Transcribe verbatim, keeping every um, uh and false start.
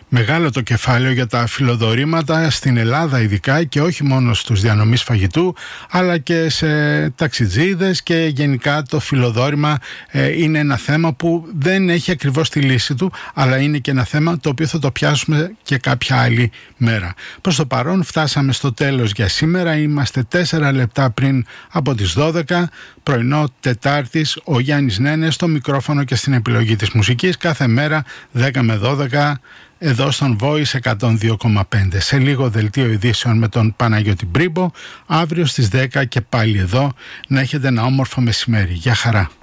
Μεγάλο το κεφάλαιο για τα φιλοδορήματα στην Ελλάδα ειδικά, και όχι μόνο στους διανομής φαγητού αλλά και σε ταξιτζίδες, και γενικά το φιλοδόρημα ε, είναι ένα θέμα που δεν έχει ακριβώς τη λύση του, αλλά είναι και ένα θέμα το οποίο θα το πιάσουμε και κάποια άλλη μέρα. Προς το παρόν φτάσαμε στο τέλος για σήμερα. Είμαστε τέσσερα λεπτά πριν από τις δώδεκα, πρωινό Τετάρτης, ο Γιάννης Νένες στο μικρόφωνο και στην επιλογή της μουσικής, κάθε μέρα δέκα με δώδεκα εδώ στον Voice εκατόν δύο κόμμα πέντε. Σε λίγο δελτίο ειδήσεων με τον Παναγιώτη Μπρίμπο, αύριο στις δέκα και πάλι εδώ. Να έχετε ένα όμορφο μεσημέρι. Γεια χαρά.